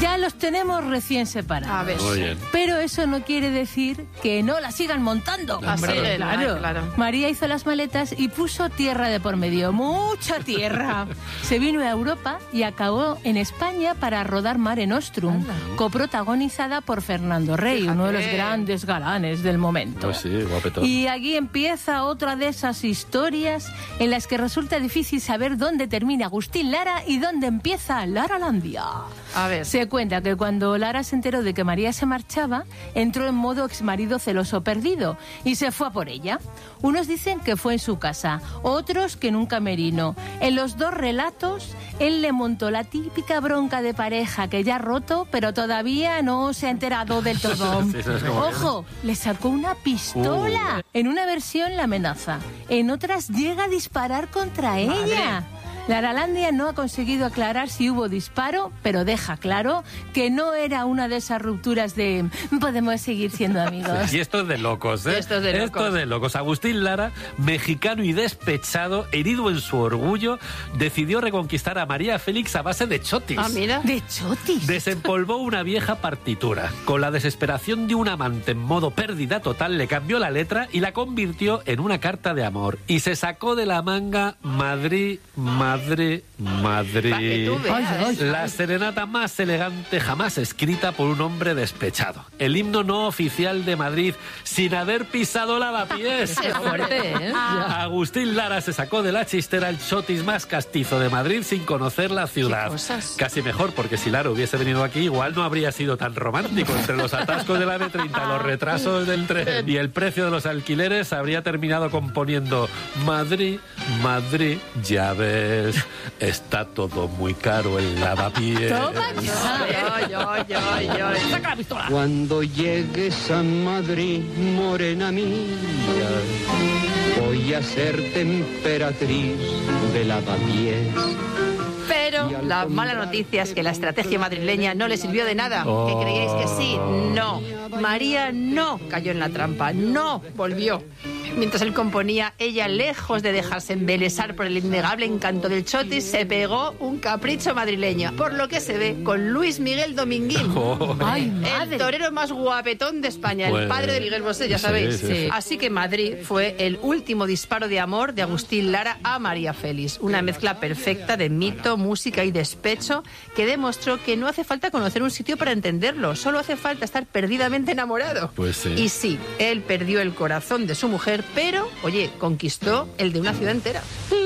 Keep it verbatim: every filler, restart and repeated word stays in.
Ya los tenemos recién separados. A ver. Muy bien. Pero eso no quiere decir que no la sigan montando. Así es, claro. ay, claro. María hizo las maletas y puso tierra de por medio, mucha tierra. Se vino a Europa y acabó en España para rodar Mare Nostrum, Anda. coprotagonizada por Fernando Rey, Fíjate. uno de los grandes galanes del momento. Pues sí, guapetón. Y aquí empieza otra de esas historias en las que resulta difícil saber dónde termina Agustín Lara y dónde empieza Laralandia. A ver. Se cuenta que cuando Lara se enteró de que María se marchaba, entró en modo exmarido celoso perdido y se fue a por ella. Unos dicen que fue en su casa, otros que en un camerino. En los dos relatos, él le montó la típica bronca de pareja que ya ha roto, pero todavía no se ha enterado del todo. Sí, eso es como que- Ojo, le sacó una pistola. Uh. En una versión la amenaza, en otras llega a disparar contra ella. Laralandia no ha conseguido aclarar si hubo disparo, pero deja claro que no era una de esas rupturas de podemos seguir siendo amigos. Y esto es de locos, ¿eh? Esto es de locos. Esto es de locos. Agustín Lara, mexicano y despechado, herido en su orgullo, decidió reconquistar a María Félix a base de chotis. Ah, mira. De chotis. Desempolvó una vieja partitura. Con la desesperación de un amante en modo pérdida total, le cambió la letra y la convirtió en una carta de amor. Y se sacó de la manga Madrid, Madrid, Madrid. Pa' que tú veas. Ay, ay. La serenata más elegante jamás escrita por un hombre despechado. El himno no oficial de Madrid sin haber pisado lavapiés. Qué fuerte, ¿eh? Agustín Lara se sacó de la chistera el chotis más castizo de Madrid sin conocer la ciudad. Qué cosas. Casi mejor, porque si Lara hubiese venido aquí, igual no habría sido tan romántico. Entre los atascos de la eme treinta, los retrasos del tren y el precio de los alquileres, habría terminado componiendo Madrid, Madrid, ya ves, está todo muy caro el lavapiés. Toma Ay, ya. ay, ay, ay, ay. Saca la pistola. Cuando llegues a Madrid, morena mía, voy a ser temperatriz de lavapiés. Pero la mala noticia es que la estrategia madrileña no le sirvió de nada. Oh. ¿Que creíais que sí? No. María no cayó en la trampa, no volvió. Mientras él componía, ella, lejos de dejarse embelesar por el innegable encanto del chotis, se pegó un capricho madrileño. Por lo que se ve con Luis Miguel Dominguín. Oh. Ay, El madre. torero más guapetón de España, Pues, el padre de Miguel Bosé, ya sí, sabéis. sí, sí. Así que Madrid fue el último disparo de amor de Agustín Lara a María Félix. Una mezcla perfecta de mito, música y despecho que demostró que no hace falta conocer un sitio para entenderlo, solo hace falta estar perdidamente enamorado. Pues sí. Y sí, él perdió el corazón de su mujer, pero, oye, conquistó el de una ciudad entera.